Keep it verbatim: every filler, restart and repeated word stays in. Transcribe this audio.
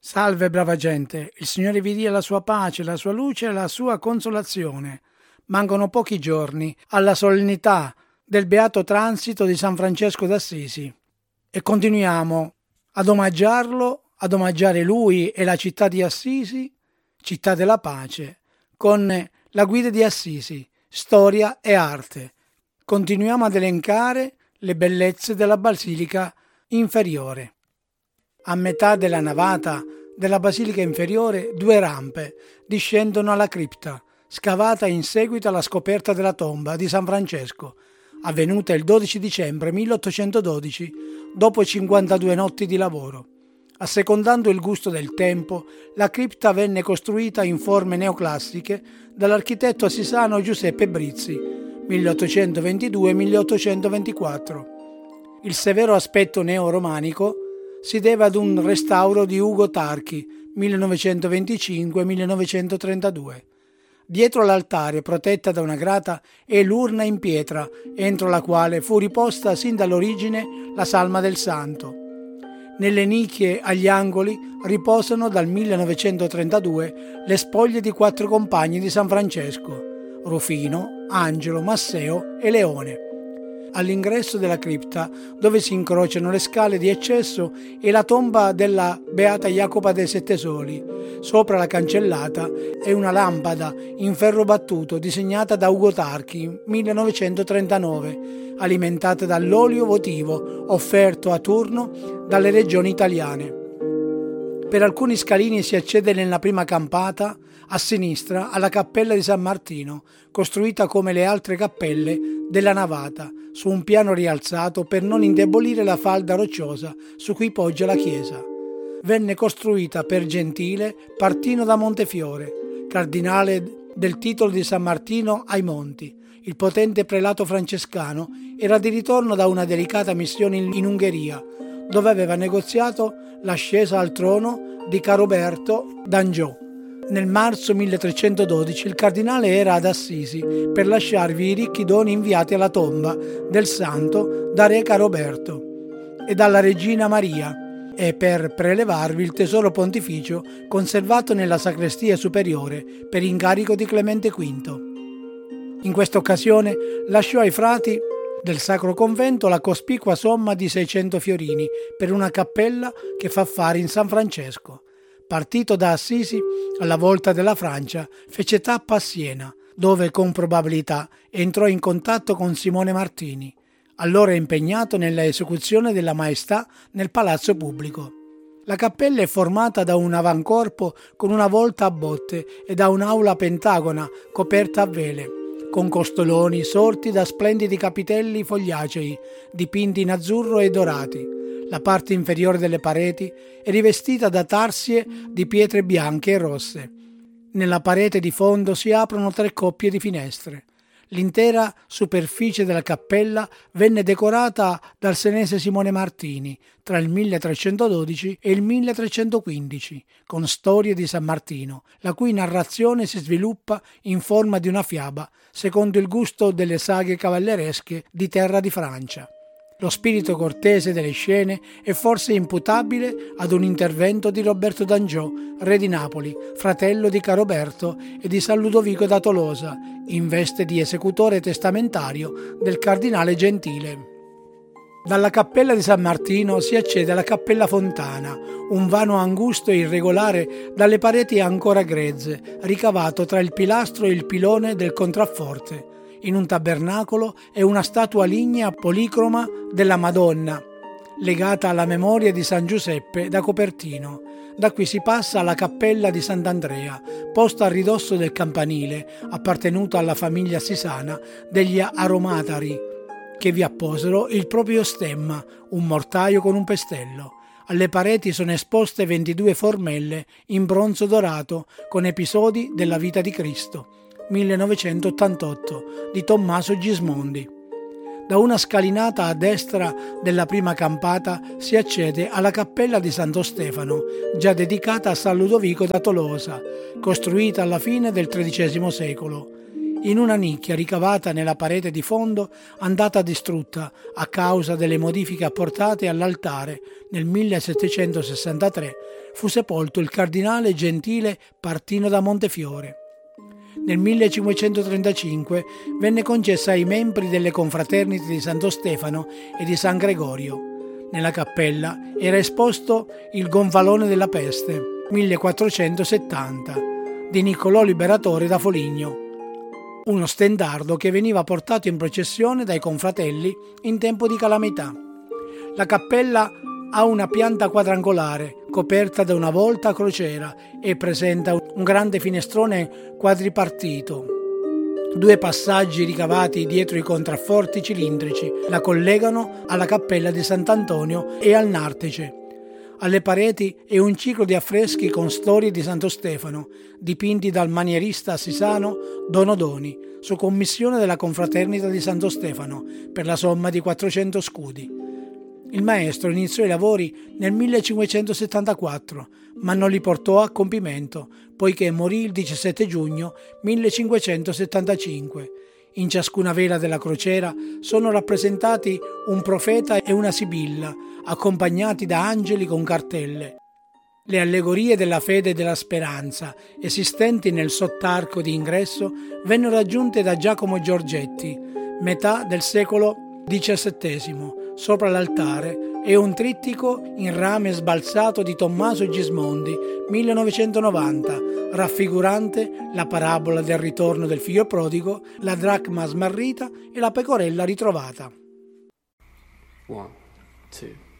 Salve brava gente, il Signore vi dia la sua pace, la sua luce e la sua consolazione. Mancano pochi giorni alla solennità del beato transito di San Francesco d'Assisi e continuiamo ad omaggiarlo, ad omaggiare lui e la città di Assisi, città della pace, con la guida di Assisi, storia e arte. Continuiamo ad elencare le bellezze della Basilica inferiore. A metà della navata della Basilica inferiore due rampe discendono alla cripta, scavata in seguito alla scoperta della tomba di San Francesco, avvenuta il dodici dicembre milleottocentododici, dopo cinquantadue notti di lavoro. Assecondando il gusto del tempo, la cripta venne costruita in forme neoclassiche dall'architetto assisano Giuseppe Brizzi, milleottocentoventidue milleottocentoventiquattro. Il severo aspetto neoromanico si deve ad un restauro di Ugo Tarchi, millenovecentoventicinque millenovecentotrentadue. Dietro l'altare, protetta da una grata, è l'urna in pietra, entro la quale fu riposta sin dall'origine la salma del santo. Nelle nicchie agli angoli riposano dal millenovecentotrentadue le spoglie di quattro compagni di San Francesco: Rufino, Angelo, Masseo e Leone. All'ingresso della cripta, dove si incrociano le scale di accesso, è la tomba della Beata Jacopa dei Sette Soli. Sopra la cancellata è una lampada in ferro battuto disegnata da Ugo Tarchi, millenovecentotrentanove, alimentata dall'olio votivo offerto a turno dalle regioni italiane. Per alcuni scalini si accede nella prima campata, a sinistra, alla cappella di San Martino, costruita come le altre cappelle della navata, su un piano rialzato per non indebolire la falda rocciosa su cui poggia la chiesa. Venne costruita per Gentile Partino da Montefiore, cardinale del titolo di San Martino ai Monti. Il potente prelato francescano era di ritorno da una delicata missione in Ungheria, dove aveva negoziato l'ascesa al trono di Caroberto d'Angiò. Nel marzo milletrecentododici il cardinale era ad Assisi per lasciarvi i ricchi doni inviati alla tomba del santo da re Caroberto e dalla regina Maria e per prelevarvi il tesoro pontificio conservato nella sacrestia superiore per incarico di Clemente quinto. In questa occasione lasciò ai frati del Sacro Convento la cospicua somma di seicento fiorini per una cappella che fa fare in San Francesco. Partito da Assisi, alla volta della Francia, fece tappa a Siena, dove con probabilità entrò in contatto con Simone Martini, allora impegnato nella esecuzione della Maestà nel Palazzo Pubblico. La cappella è formata da un avancorpo con una volta a botte e da un'aula pentagona coperta a vele, con costoloni sorti da splendidi capitelli fogliacei, dipinti in azzurro e dorati. La parte inferiore delle pareti è rivestita da tarsie di pietre bianche e rosse. Nella parete di fondo si aprono tre coppie di finestre. L'intera superficie della cappella venne decorata dal senese Simone Martini tra il milletrecentododici e il milletrecentoquindici, con storie di San Martino, la cui narrazione si sviluppa in forma di una fiaba, secondo il gusto delle saghe cavalleresche di terra di Francia. Lo spirito cortese delle scene è forse imputabile ad un intervento di Roberto d'Angiò, re di Napoli, fratello di Caroberto e di San Ludovico da Tolosa, in veste di esecutore testamentario del cardinale Gentile. Dalla cappella di San Martino si accede alla cappella Fontana, un vano angusto e irregolare dalle pareti ancora grezze, ricavato tra il pilastro e il pilone del contrafforte. In un tabernacolo è una statua lignea policroma della Madonna, legata alla memoria di San Giuseppe da Copertino. Da qui si passa alla cappella di Sant'Andrea, posta a ridosso del campanile, appartenuta alla famiglia assisana degli Aromatari, che vi apposero il proprio stemma, un mortaio con un pestello. Alle pareti sono esposte ventidue formelle in bronzo dorato con episodi della vita di Cristo, millenovecentottantotto, di Tommaso Gismondi. Da una scalinata a destra della prima campata si accede alla cappella di Santo Stefano, già dedicata a San Ludovico da Tolosa, costruita alla fine del tredicesimo secolo. in una nicchia ricavata nella parete di fondo, andata distrutta a causa delle modifiche apportate all'altare nel millesettecentosessantatré, fu sepolto il cardinale Gentile Partino da Montefiore. Nel millecinquecentotrentacinque venne concessa ai membri delle confraternite di Santo Stefano e di San Gregorio. Nella cappella era esposto il Gonfalone della Peste, millequattrocentosettanta, di Niccolò Liberatore da Foligno, uno stendardo che veniva portato in processione dai confratelli in tempo di calamità. La cappella ha una pianta quadrangolare coperta da una volta a crociera e presenta un grande finestrone quadripartito. Due passaggi ricavati dietro i contrafforti cilindrici la collegano alla cappella di Sant'Antonio e al nartece. Alle pareti è un ciclo di affreschi con storie di Santo Stefano, dipinti dal manierista assisano Don Odoni, su commissione della confraternita di Santo Stefano, per la somma di quattrocento scudi. Il maestro iniziò i lavori nel millecinquecentosettantaquattro, ma non li portò a compimento, poiché morì il diciassette giugno millecinquecentosettantacinque. In ciascuna vela della crociera sono rappresentati un profeta e una sibilla, accompagnati da angeli con cartelle. Le allegorie della fede e della speranza, esistenti nel sottarco di ingresso, vennero aggiunte da Giacomo Giorgetti, metà del secolo diciassettesimo. Sopra l'altare è un trittico in rame sbalzato di Tommaso Gismondi, millenovecentonovanta, raffigurante la parabola del ritorno del figlio prodigo, la dracma smarrita e la pecorella ritrovata. One, two.